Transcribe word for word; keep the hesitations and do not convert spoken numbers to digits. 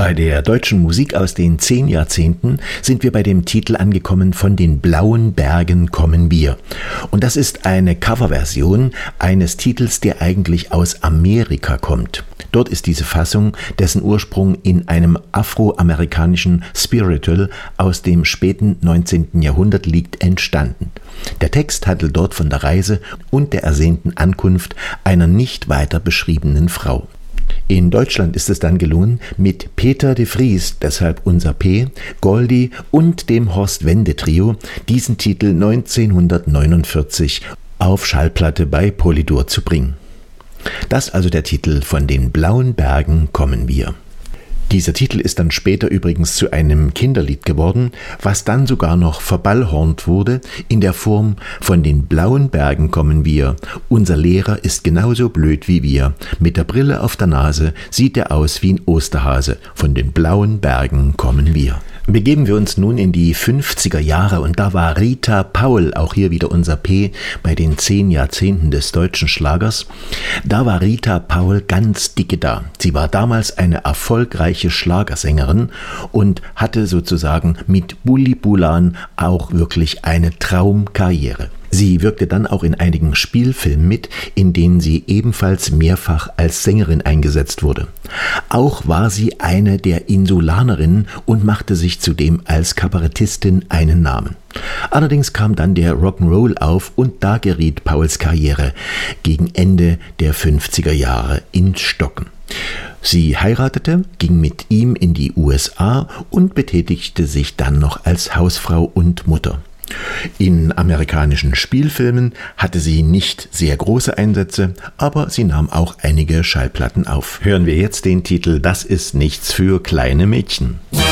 Bei der deutschen Musik aus den zehn Jahrzehnten sind wir bei dem Titel angekommen, von den blauen Bergen kommen wir. Und das ist eine Coverversion eines Titels, der eigentlich aus Amerika kommt. Dort ist diese Fassung, dessen Ursprung in einem afroamerikanischen Spiritual aus dem späten neunzehnten Jahrhundert liegt, entstanden. Der Text handelt dort von der Reise und der ersehnten Ankunft einer nicht weiter beschriebenen Frau. In Deutschland ist es dann gelungen, mit Peter de Vries, deshalb unser P, Goldie und dem Horst Wende Trio diesen Titel neunzehnhundertneunundvierzig auf Schallplatte bei Polydor zu bringen. Das also der Titel von den blauen Bergen kommen wir. Dieser Titel ist dann später übrigens zu einem Kinderlied geworden, was dann sogar noch verballhornt wurde in der Form von den blauen Bergen kommen wir. Unser Lehrer ist genauso blöd wie wir. Mit der Brille auf der Nase sieht er aus wie ein Osterhase. Von den blauen Bergen kommen wir. Begeben wir uns nun in die fünfziger Jahre und da war Rita Paul, auch hier wieder unser P, bei den zehn Jahrzehnten des deutschen Schlagers. Da war Rita Paul ganz dicke da. Sie war damals eine erfolgreiche Schlagersängerin und hatte sozusagen mit Bulli Bulan auch wirklich eine Traumkarriere. Sie wirkte dann auch in einigen Spielfilmen mit, in denen sie ebenfalls mehrfach als Sängerin eingesetzt wurde. Auch war sie eine der Insulanerinnen und machte sich zudem als Kabarettistin einen Namen. Allerdings kam dann der Rock'n'Roll auf und da geriet Pauls Karriere gegen Ende der fünfziger Jahre ins Stocken. Sie heiratete, ging mit ihm in die U S A und betätigte sich dann noch als Hausfrau und Mutter. In amerikanischen Spielfilmen hatte sie nicht sehr große Einsätze, aber sie nahm auch einige Schallplatten auf. Hören wir jetzt den Titel Das ist nichts für kleine Mädchen.